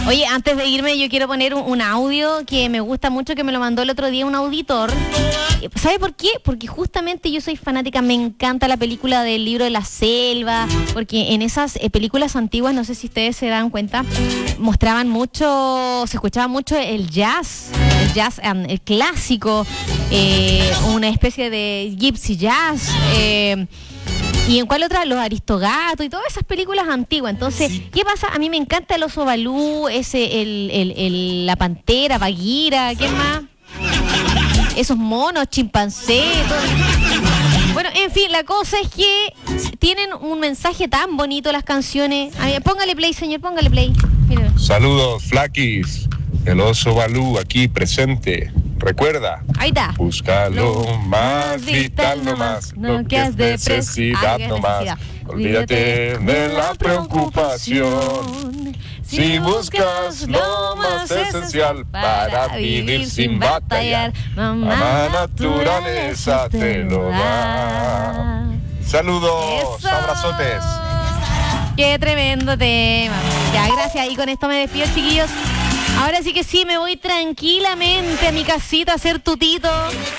Oye, antes de irme, yo quiero poner un audio que me gusta mucho, que me lo mandó el otro día un auditor. ¿Sabe por qué? Porque justamente yo soy fanática, me encanta la película del Libro de la Selva, porque en esas películas antiguas, no sé si ustedes se dan cuenta, mostraban mucho, se escuchaba mucho el jazz, el clásico, una especie de gypsy jazz, ¿y en cuál otra? Los Aristogatos y todas esas películas antiguas. Entonces, sí. ¿Qué pasa? A mí me encanta el oso Balú, la pantera, Bagheera, ¿qué más? Esos monos, chimpancés, todo. Bueno, en fin, la cosa es que tienen un mensaje tan bonito las canciones. A ver, póngale play, señor, póngale play. Mira. Saludos, Flaquis. El oso Balú aquí presente. Recuerda, ahí está. Búscalo más vital nomás, lo que es necesidad nomás. Olvídate de la preocupación. Si buscas lo más esencial para vivir sin batallar, mamá naturaleza te lo da. Saludos, eso. Abrazotes. Qué tremendo tema. Ya, gracias. Y con esto me despido, chiquillos. Ahora sí que sí, me voy tranquilamente a mi casita a hacer tutito.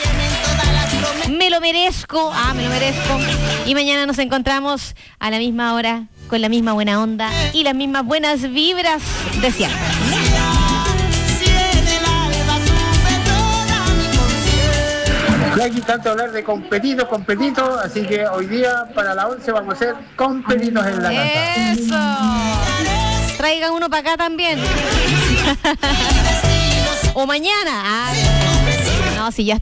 Me lo merezco. Me lo merezco. Y mañana nos encontramos a la misma hora, con la misma buena onda y las mismas buenas vibras de siempre. Aquí tanto hablar de competito, así que hoy día para la 11 vamos a hacer competitos en la casa. ¡Eso! Traigan uno para acá también. O mañana. No, si ya